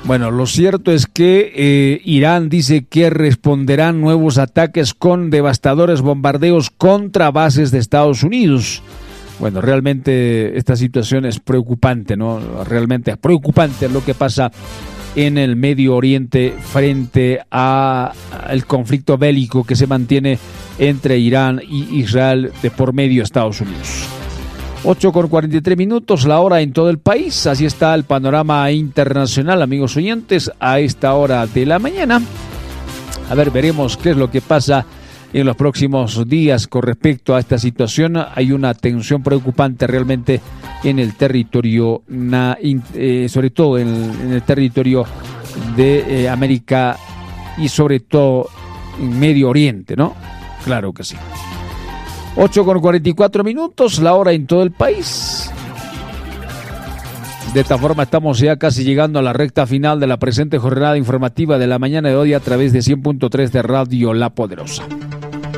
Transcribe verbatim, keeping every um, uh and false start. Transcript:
Bueno, lo cierto es que eh, Irán dice que responderán nuevos ataques con devastadores bombardeos contra bases de Estados Unidos. Bueno, realmente esta situación es preocupante, ¿no? Realmente es preocupante lo que pasa en el Medio Oriente frente a el conflicto bélico que se mantiene entre Irán y Israel de por medio de Estados Unidos. ocho con cuarenta y tres minutos, la hora en todo el país. Así está el panorama internacional, amigos oyentes, a esta hora de la mañana. A ver, veremos qué es lo que pasa en los próximos días con respecto a esta situación. Hay una tensión preocupante realmente en el territorio, na, eh, sobre todo en, en el territorio de eh, América y sobre todo en Medio Oriente, ¿no? Claro que sí. ocho con cuarenta y cuatro minutos, la hora en todo el país. De esta forma estamos ya casi llegando a la recta final de la presente jornada informativa de la mañana de hoy a través de cien punto tres de Radio La Poderosa.